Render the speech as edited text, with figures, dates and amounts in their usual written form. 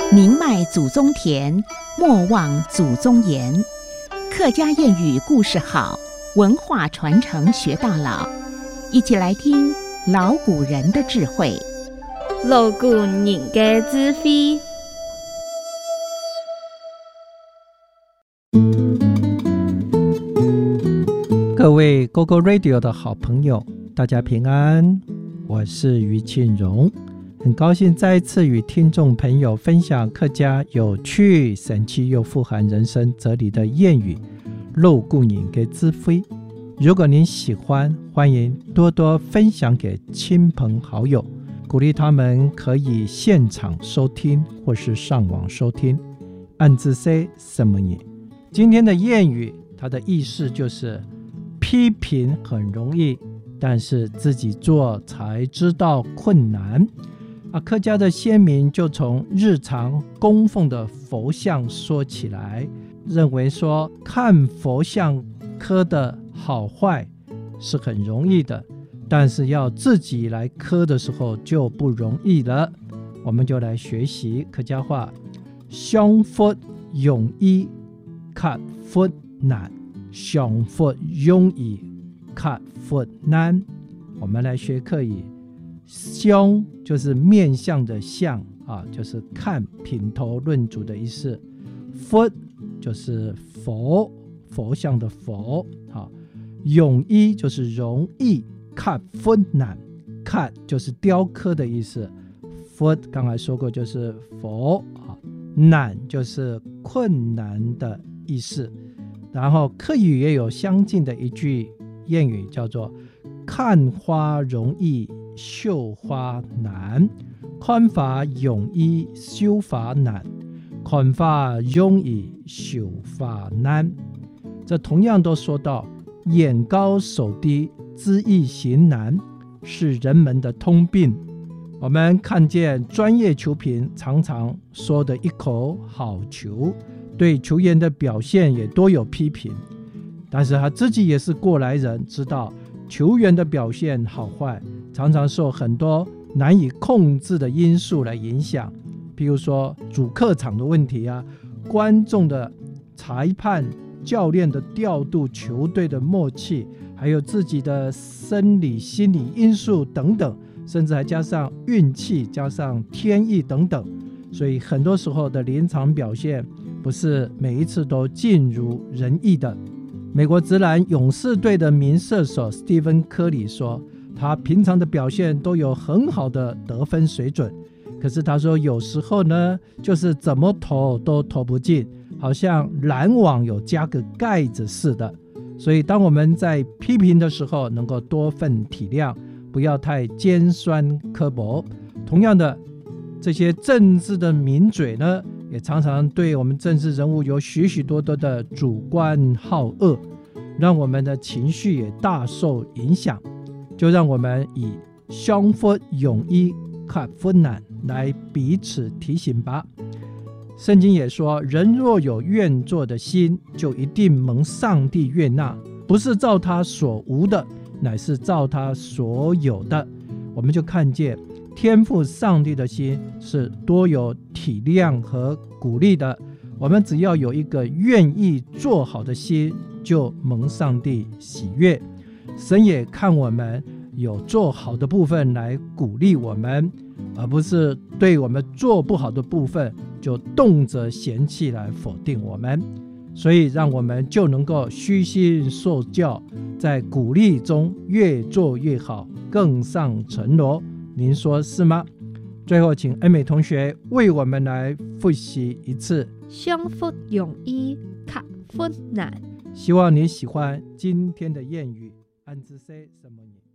宁迈祖宗田，莫忘祖宗言。客家谚语故事好，文化传承学到老。一起来听老古人的智慧。 老古人的智慧。 各位 GoGo Radio 的好朋友，大家平安，我是于庆荣，很高兴再一次与听众朋友分享客家有趣、神奇又富含人生哲理的谚语老古人的智慧。如果您喜欢，欢迎多多分享给亲朋好友，鼓励他们可以现场收听或是上网收听。按字说什么呢？今天的谚语它的意思就是批评很容易，但是自己做才知道困难。客家的先民就从日常供奉的佛像说起来，认为说看佛像刻的好坏是很容易的，但是要自己来刻的时候就不容易了。我们就来学习客家话，上佛容易，刻佛难。上佛容易，刻佛难。我们来学客语，相就是面向的相就是看品头论足的意思。佛就是佛像的佛容易就是容易，刻佛难。刻就是雕刻的意思，佛刚才说过就是佛难就是困难的意思。然后客语也有相近的一句谚语，叫做看花容易，绣花难。看花容易，绣花难。看花容易，绣花难。这同样都说到眼高手低，知易行难，是人们的通病。我们看见专业球评常常说的一口好球，对球员的表现也多有批评，但是他自己也是过来人，知道球员的表现好坏常常受很多难以控制的因素来影响，譬如说主客场的问题观众的裁判、教练的调度、球队的默契，还有自己的生理心理因素等等，甚至还加上运气，加上天意等等。所以很多时候的临场表现不是每一次都尽如人意的。美国职篮勇士队的名射手史蒂芬·科里说，他平常的表现都有很好的得分水准，可是他说有时候呢，就是怎么投都投不进，好像篮网有加个盖子似的。所以当我们在批评的时候，能够多份体谅，不要太尖酸刻薄。同样的，这些政治的名嘴呢，也常常对我们政治人物有许许多多的主观好恶，让我们的情绪也大受影响。就让我们以上佛容易，刻佛难来彼此提醒吧。圣经也说，人若有愿做的心，就一定蒙上帝悦纳，不是照他所无的，乃是照他所有的。我们就看见天父上帝的心是多有体谅和鼓励的，我们只要有一个愿意做好的心，就蒙上帝喜悦。神也看我们有做好的部分来鼓励我们，而不是对我们做不好的部分就动辄嫌弃来否定我们。所以让我们就能够虚心受教，在鼓励中越做越好，更上层楼。您说是吗？最后请恩美同学为我们来复习一次上佛容易，刻佛难。 希望你喜欢今天的谚语。按字说什么呢？